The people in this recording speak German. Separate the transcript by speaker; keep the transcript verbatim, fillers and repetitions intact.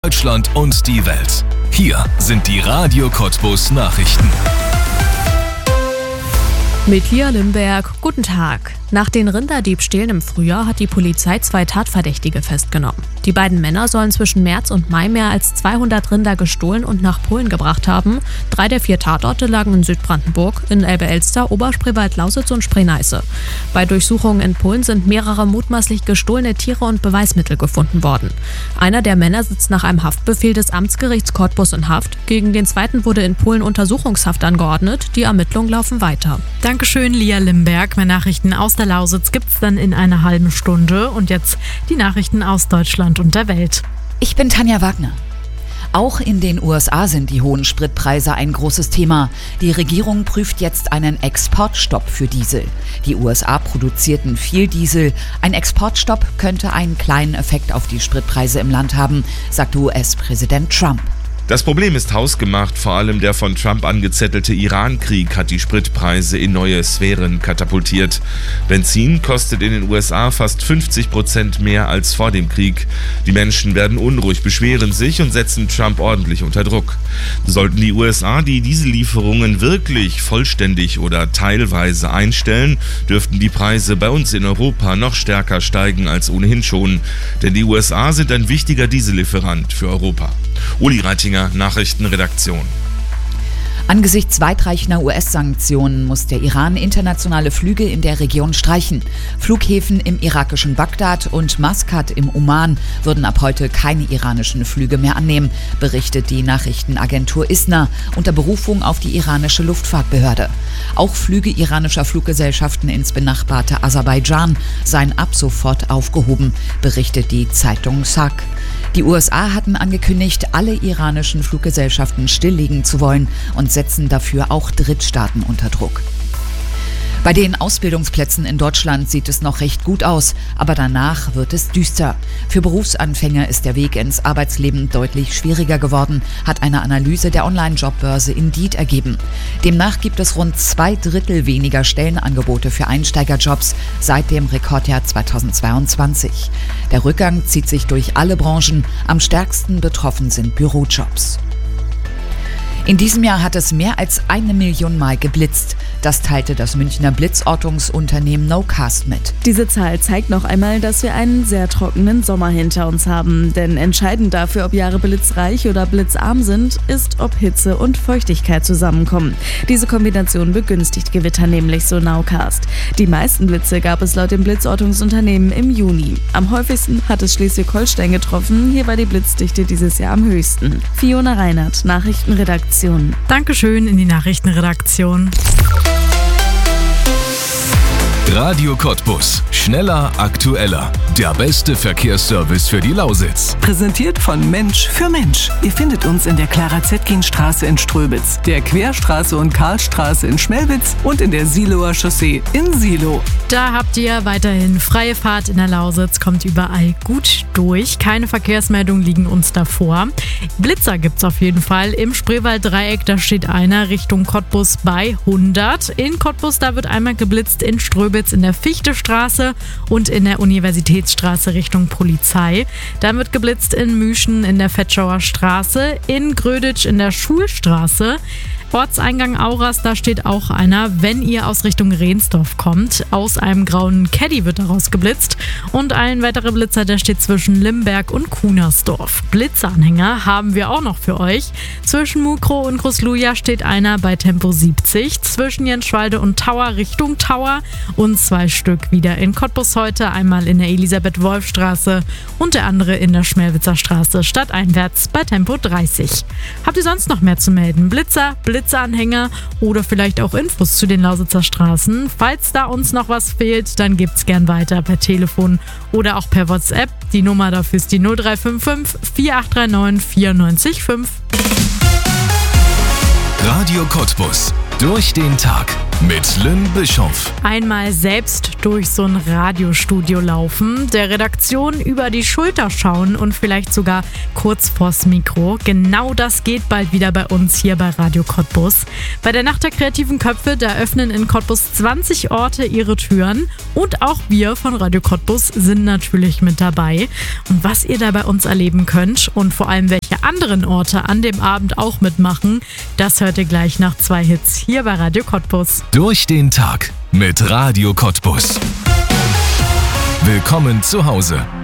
Speaker 1: Deutschland und die Welt. Hier sind die Radio Cottbus Nachrichten.
Speaker 2: Mit Lia Limberg, guten Tag. Nach den Rinderdiebstählen im Frühjahr hat die Polizei zwei Tatverdächtige festgenommen. Die beiden Männer sollen zwischen März und Mai mehr als zweihundert Rinder gestohlen und nach Polen gebracht haben. Drei der vier Tatorte lagen in Südbrandenburg, in Elbe-Elster, Oberspreewald, Lausitz und Spree-Neiße. Bei Durchsuchungen in Polen sind mehrere mutmaßlich gestohlene Tiere und Beweismittel gefunden worden. Einer der Männer sitzt nach einem Haftbefehl des Amtsgerichts Cottbus in Haft. Gegen den zweiten wurde in Polen Untersuchungshaft angeordnet. Die Ermittlungen laufen weiter.
Speaker 3: Dankeschön, Lia Limberg. Mehr Nachrichten aus der Lausitz gibt's dann in einer halben Stunde. Und jetzt die Nachrichten aus Deutschland und der Welt.
Speaker 4: Ich bin Tanja Wagner. Auch in den U S A sind die hohen Spritpreise ein großes Thema. Die Regierung prüft jetzt einen Exportstopp für Diesel. Die U S A produzierten viel Diesel. Ein Exportstopp könnte einen kleinen Effekt auf die Spritpreise im Land haben, sagte U S-Präsident Trump.
Speaker 5: Das Problem ist hausgemacht, vor allem der von Trump angezettelte Iran-Krieg hat die Spritpreise in neue Sphären katapultiert. Benzin kostet in den U S A fast fünfzig Prozent mehr als vor dem Krieg. Die Menschen werden unruhig, beschweren sich und setzen Trump ordentlich unter Druck. Sollten die U S A die Diesellieferungen wirklich vollständig oder teilweise einstellen, dürften die Preise bei uns in Europa noch stärker steigen als ohnehin schon. Denn die U S A sind ein wichtiger Diesellieferant für Europa. Uli Reitinger, Nachrichtenredaktion.
Speaker 4: Angesichts weitreichender U S-Sanktionen muss der Iran internationale Flüge in der Region streichen. Flughäfen im irakischen Bagdad und Maskat im Oman würden ab heute keine iranischen Flüge mehr annehmen, berichtet die Nachrichtenagentur ISNA unter Berufung auf die iranische Luftfahrtbehörde. Auch Flüge iranischer Fluggesellschaften ins benachbarte Aserbaidschan seien ab sofort aufgehoben, berichtet die Zeitung SAK. Die U S A hatten angekündigt, alle iranischen Fluggesellschaften stilllegen zu wollen und setzen dafür auch Drittstaaten unter Druck. Bei den Ausbildungsplätzen in Deutschland sieht es noch recht gut aus, aber danach wird es düster. Für Berufsanfänger ist der Weg ins Arbeitsleben deutlich schwieriger geworden, hat eine Analyse der Online-Jobbörse Indeed ergeben. Demnach gibt es rund zwei Drittel weniger Stellenangebote für Einsteigerjobs seit dem Rekordjahr zweitausendzweiundzwanzig. Der Rückgang zieht sich durch alle Branchen, am stärksten betroffen sind Bürojobs. In diesem Jahr hat es mehr als eine Million Mal geblitzt. Das teilte das Münchner Blitzortungsunternehmen Nocast mit.
Speaker 2: Diese Zahl zeigt noch einmal, dass wir einen sehr trockenen Sommer hinter uns haben. Denn entscheidend dafür, ob Jahre blitzreich oder blitzarm sind, ist, ob Hitze und Feuchtigkeit zusammenkommen. Diese Kombination begünstigt Gewitter nämlich, so Nowcast. Die meisten Blitze gab es laut dem Blitzortungsunternehmen im Juni. Am häufigsten hat es Schleswig-Holstein getroffen. Hier war die Blitzdichte dieses Jahr am höchsten. Fiona Reinhardt, Nachrichtenredaktion.
Speaker 3: Dankeschön in die Nachrichtenredaktion.
Speaker 1: Radio Cottbus. Schneller, aktueller. Der beste Verkehrsservice für die Lausitz.
Speaker 6: Präsentiert von Mensch für Mensch. Ihr findet uns in der Clara-Zetkin-Straße in Ströbitz, der Querstraße und Karlstraße in Schmelwitz und in der Siloer Chaussee in Silo.
Speaker 3: Da habt ihr weiterhin freie Fahrt in der Lausitz, kommt überall gut durch. Keine Verkehrsmeldungen liegen uns davor. Blitzer gibt's auf jeden Fall. Im Spreewald-Dreieck, da steht einer Richtung Cottbus bei hundert. In Cottbus, da wird einmal geblitzt, in Ströbitz in der Fichtestraße und in der Universitätsstraße Richtung Polizei. Dann wird geblitzt in Müschen in der Fetschauer Straße, in Gröditsch in der Schulstraße. Ortseingang Auras, da steht auch einer, wenn ihr aus Richtung Rehnsdorf kommt. Aus einem grauen Caddy wird daraus geblitzt. Und ein weiterer Blitzer, der steht zwischen Limberg und Kunersdorf. Blitzeranhänger haben wir auch noch für euch. Zwischen Mukro und Großluja steht einer bei Tempo siebzig. Zwischen Jenschwalde und Tauer Richtung Tauer. Und zwei Stück wieder in Cottbus heute. Einmal in der Elisabeth-Wolf-Straße und der andere in der Schmelwitzer Straße stadteinwärts bei Tempo dreißig. Habt ihr sonst noch mehr zu melden? Blitzer, Blitzer. Anhänger oder vielleicht auch Infos zu den Lausitzer Straßen. Falls da uns noch was fehlt, dann gibt's gern weiter per Telefon oder auch per WhatsApp. Die Nummer dafür ist die null drei fünf fünf vier acht drei neun vier neun fünf.
Speaker 1: Radio Cottbus. Durch den Tag mit Lynn Bischoff.
Speaker 3: Einmal selbst durch so ein Radiostudio laufen, der Redaktion über die Schulter schauen und vielleicht sogar kurz vors Mikro. Genau das geht bald wieder bei uns hier bei Radio Cottbus. Bei der Nacht der kreativen Köpfe, da öffnen in Cottbus zwanzig Orte ihre Türen. Und auch wir von Radio Cottbus sind natürlich mit dabei. Und was ihr da bei uns erleben könnt und vor allem welche anderen Orte an dem Abend auch mitmachen, das hört ihr gleich nach zwei Hits hier bei Radio Cottbus.
Speaker 1: Durch den Tag mit Radio Cottbus. Willkommen zu Hause.